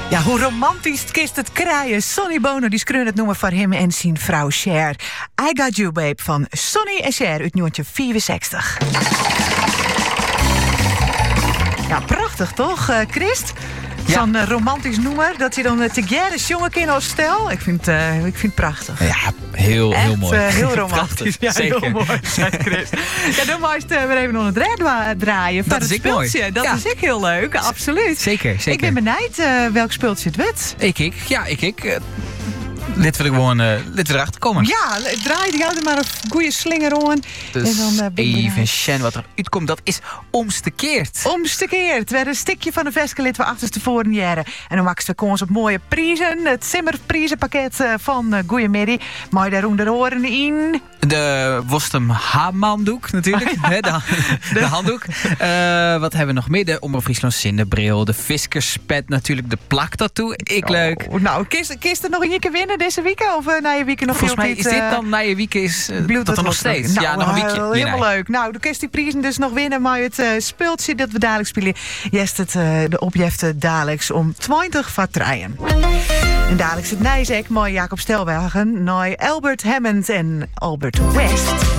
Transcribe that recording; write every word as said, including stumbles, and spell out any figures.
Ja, hoe romantisch kist het kraaien. Sonny Bono die schreeuwt het noemen voor hem en zijn vrouw Cher. I Got You Babe van Sonny en Cher uit negentien vierenzestig. Ja, prachtig toch, uh, Christ? Ja. Zo'n uh, romantisch noemer, dat hij dan uh, together jongen in als stel. Ik vind, uh, ik vind het prachtig. Ja, heel, Echt, heel mooi. Uh, heel romantisch. Ja, zeker. Heel mooi, zei Chris. Ja, dan mag je weer even onder het draad draaien. Dat van is het ik mooi. speeltje. Dat Ja. is ik heel leuk, absoluut. Zeker, zeker. Ik ben benieuwd uh, welk speeltje het wordt. Ik, ik. Ja, ik, ik. Uh, Dit wil ik gewoon uh, dit wil erachter komen. Ja, draai die er maar een goede slinger aan. Dus en dan, uh, ben ik even benieuwd. Sjen wat er uitkomt, dat is omstekeerd. Omstekeerd. Weer een stukje van de veskelid we achterstevoren jaren. En dan maken ze kans op mooie prijzen. Het Simmerprijzenpakket uh, van uh, Goeiemiddag. Maar daar onder oren in. De Wostem Hamandoek natuurlijk. Oh, ja. He, de, de handdoek. Uh, wat hebben we nog meer? De Omroep Friesland Zinderbril. De Fiskerspet natuurlijk. De plaktattoo. Ik leuk. Oh, nou, kist, kist er nog een keer winnen deze week? Of uh, na je week nog Volgens mij heel is tijd, dit uh, dan na je week is uh, bloed dat er nog steeds. Nou, ja, nog een weekje. Uh, Nee, helemaal nee. leuk. Nou, de kist die prijzen dus nog winnen. Maar het uh, speeltje dat we dadelijk spelen. Jest het uh, de opjefte dadelijks om twintig van treien. En dadelijk het Nijzek, mooi Jacob Stelwagen. Naar Albert Hammond en Albert West.